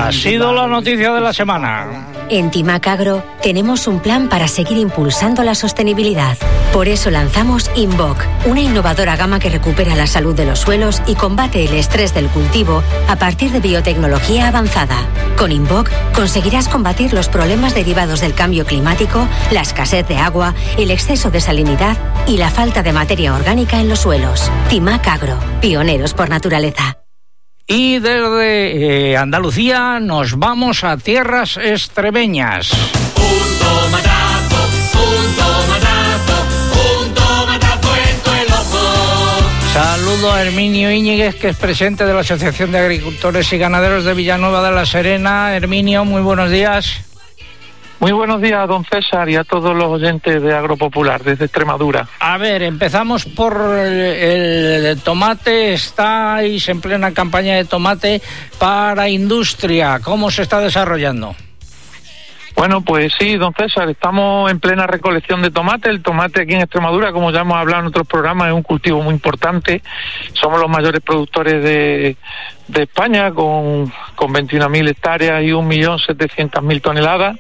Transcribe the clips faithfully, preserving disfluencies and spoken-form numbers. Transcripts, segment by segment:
Ha sido la noticia de la semana. En Timac Agro tenemos un plan para seguir impulsando la sostenibilidad. Por eso lanzamos Invoc, una innovadora gama que recupera la salud de los suelos y combate el estrés del cultivo a partir de biotecnología avanzada. Con Invoc conseguirás combatir los problemas derivados del cambio climático, la escasez de agua, el exceso de salinidad y la falta de materia orgánica en los suelos. Timac Agro, pioneros por naturaleza. Y desde eh, Andalucía nos vamos a tierras extremeñas. Un tomatazo, un tomatazo, un tomatazo en tu el ojo. Saludo a Herminio Íñiguez, que es presidente de la Asociación de Agricultores y Ganaderos de Villanueva de la Serena. Herminio, muy buenos días. Muy buenos días, don César, y a todos los oyentes de Agropopular desde Extremadura. A ver, empezamos por el, el tomate. Estáis en plena campaña de tomate para industria. ¿Cómo se está desarrollando? Bueno, pues sí, don César, estamos en plena recolección de tomate. El tomate aquí en Extremadura, como ya hemos hablado en otros programas, es un cultivo muy importante. Somos los mayores productores de, de España, con, con veintiuna mil hectáreas y un millón setecientas mil toneladas.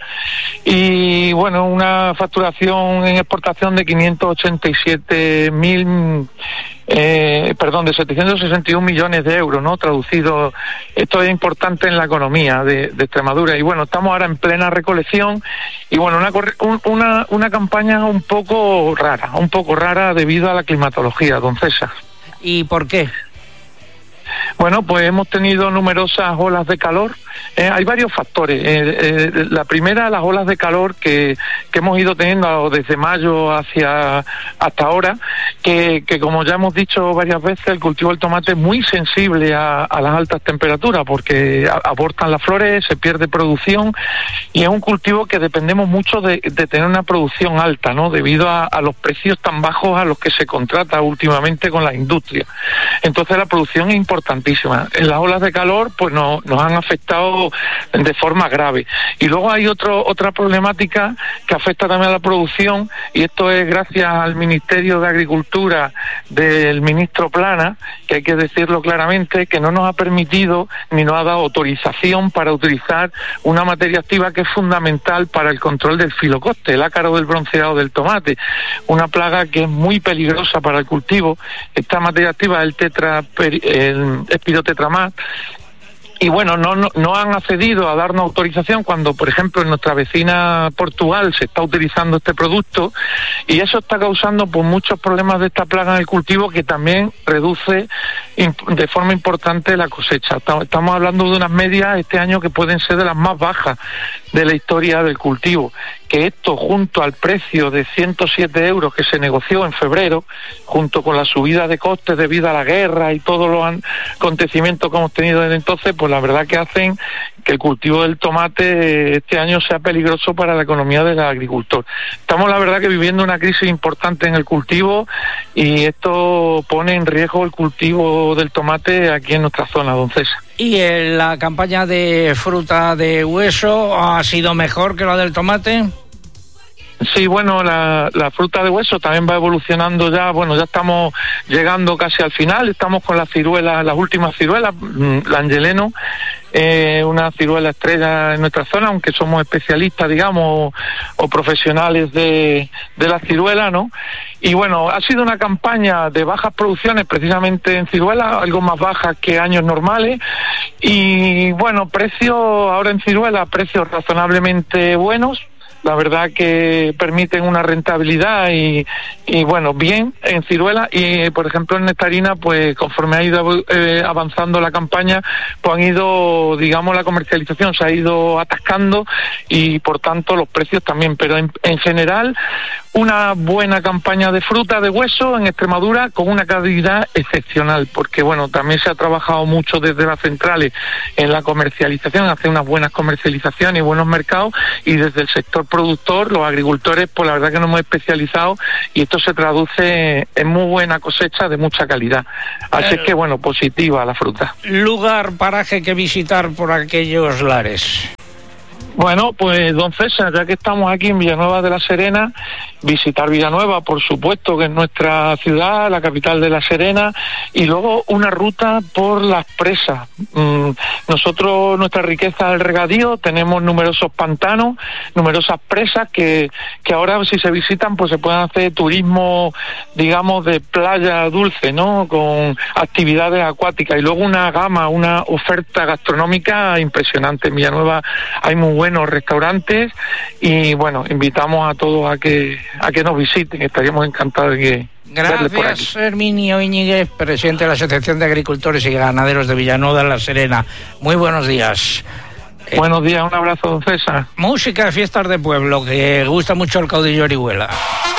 Y bueno, una facturación en exportación de quinientos ochenta y siete mil... Eh, perdón, de setecientos sesenta y un millones de euros, ¿no? Traducido, esto es importante en la economía de, de Extremadura. Y bueno, estamos ahora en plena recolección y bueno, una, una, una campaña un poco rara, un poco rara debido a la climatología, don César. ¿Y por qué? Bueno, pues hemos tenido numerosas olas de calor. Eh, hay varios factores. Eh, eh, la primera, las olas de calor que, que hemos ido teniendo desde mayo hacia hasta ahora, que, que como ya hemos dicho varias veces, el cultivo del tomate es muy sensible a, a las altas temperaturas porque a, abortan las flores, se pierde producción y es un cultivo que dependemos mucho de, de tener una producción alta, ¿no? Debido a, a los precios tan bajos a los que se contrata últimamente con la industria. Entonces la producción es importantísima. En las olas de calor pues no, nos han afectado de forma grave. Y luego hay otro, otra problemática que afecta también a la producción, y esto es gracias al Ministerio de Agricultura del ministro Plana, que hay que decirlo claramente, que no nos ha permitido ni nos ha dado autorización para utilizar una materia activa que es fundamental para el control del filocoste, el ácaro del bronceado del tomate, una plaga que es muy peligrosa para el cultivo. Esta materia activa es el tetra el espirotetramat. Y bueno, no, no no han accedido a darnos autorización cuando, por ejemplo, en nuestra vecina Portugal se está utilizando este producto, y eso está causando pues muchos problemas de esta plaga en el cultivo, que también reduce de forma importante la cosecha. Estamos hablando de unas medias este año que pueden ser de las más bajas de la historia del cultivo, que esto junto al precio de ciento siete euros que se negoció en febrero, junto con la subida de costes debido a la guerra y todos los acontecimientos que hemos tenido desde entonces, pues la verdad que hacen que el cultivo del tomate este año sea peligroso para la economía del agricultor. Estamos la verdad que viviendo una crisis importante en el cultivo, y esto pone en riesgo el cultivo del tomate aquí en nuestra zona, don César. ¿Y en la campaña de fruta de hueso ha sido mejor que la del tomate? Sí, bueno, la, la fruta de hueso también va evolucionando ya. Bueno, ya estamos llegando casi al final. Estamos con las ciruelas, las últimas ciruelas, la Angeleno, eh, una ciruela estrella en nuestra zona, aunque somos especialistas, digamos, o, o profesionales de, de la ciruela, ¿no? Y bueno, ha sido una campaña de bajas producciones precisamente en ciruela, algo más bajas que años normales. Y bueno, precios ahora en ciruela, precios razonablemente buenos. La verdad que permiten una rentabilidad y, y bueno, bien en ciruela. Y por ejemplo en nectarina, pues conforme ha ido eh, avanzando la campaña, pues han ido, digamos, la comercialización se ha ido atascando, y por tanto los precios también. Pero en, en general, una buena campaña de fruta de hueso en Extremadura con una calidad excepcional, porque bueno, también se ha trabajado mucho desde las centrales en la comercialización, hacer unas buenas comercializaciones y buenos mercados, y desde el sector productor, los agricultores, pues la verdad que nos hemos especializado, y esto se traduce en muy buena cosecha de mucha calidad. Así es que bueno, positiva la fruta. Lugar, paraje que visitar por aquellos lares. Bueno, pues don César, ya que estamos aquí en Villanueva de la Serena, visitar Villanueva, por supuesto, que es nuestra ciudad, la capital de la Serena, y luego una ruta por las presas. Mm, nosotros, nuestra riqueza del regadío, tenemos numerosos pantanos, numerosas presas que, que ahora si se visitan pues se pueden hacer turismo, digamos, de playa dulce, ¿no? Con actividades acuáticas, y luego una gama, una oferta gastronómica impresionante. En Villanueva hay muy buenos restaurantes y bueno, invitamos a todos a que a que nos visiten, estaríamos encantados de que Gracias, Herminio Íñiguez, presidente de la Asociación de Agricultores y Ganaderos de Villanueva de la Serena. Muy buenos días. Buenos días, un abrazo, don César. Música de fiestas de pueblo, que gusta mucho el caudillo Orihuela.